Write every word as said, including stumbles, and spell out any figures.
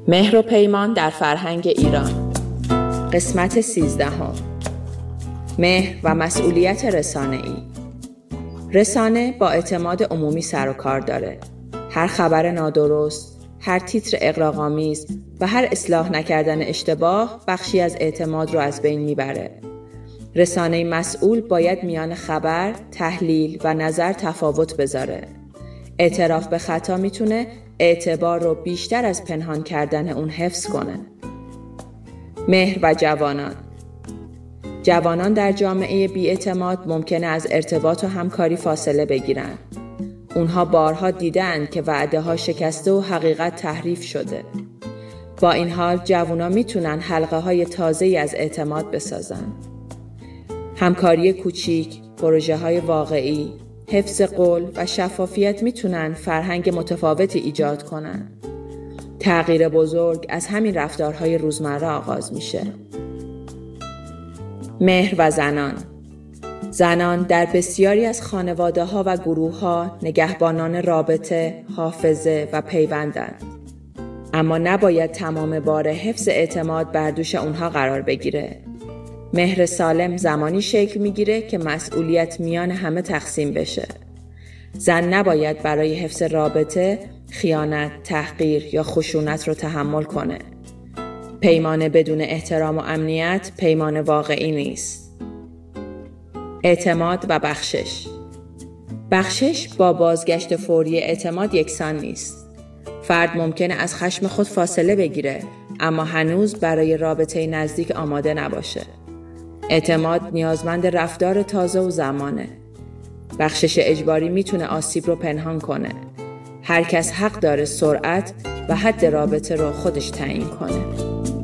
مهر و پیمان در فرهنگ ایران. قسمت سیزدهم. مهر و مسئولیت رسانه‌ای. رسانه با اعتماد عمومی سر و کار داره. هر خبر نادرست، هر تیتر اغراق‌آمیز و هر اصلاح نکردن اشتباه بخشی از اعتماد رو از بین میبره. رسانه مسئول باید میان خبر، تحلیل و نظر تفاوت بذاره. اعتراف به خطا میتونه اعتبار رو بیشتر از پنهان کردن اون حفظ کنه. مهر و جوانان. جوانان در جامعه بی‌اعتماد ممکنه از ارتباط و همکاری فاصله بگیرن. اونها بارها دیدن که وعده ها شکسته و حقیقت تحریف شده. با این حال جوانان میتونن حلقه های تازه‌ای از اعتماد بسازن. همکاری کوچیک، پروژه های واقعی، حفظ قول و شفافیت میتونن فرهنگ متفاوتی ایجاد کنن. تغییر بزرگ از همین رفتارهای روزمره آغاز میشه. مهر و زنان. زنان در بسیاری از خانواده‌ها و گروه‌ها نگهبانان رابطه، حافظه و پیوندند. اما نباید تمام بار حفظ اعتماد بر دوش اونها قرار بگیره. مهر سالم زمانی شکل میگیره که مسئولیت میان همه تقسیم بشه. زن نباید برای حفظ رابطه خیانت، تحقیر یا خشونت رو تحمل کنه. پیمان بدون احترام و امنیت پیمان واقعی نیست. اعتماد و بخشش. بخشش با بازگشت فوری اعتماد یکسان نیست. فرد ممکنه از خشم خود فاصله بگیره، اما هنوز برای رابطه نزدیک آماده نباشه. اعتماد نیازمند رفتار تازه و زمانه. بخشش اجباری میتونه آسیب رو پنهان کنه. هر کس حق داره سرعت و حد رابطه رو خودش تعیین کنه.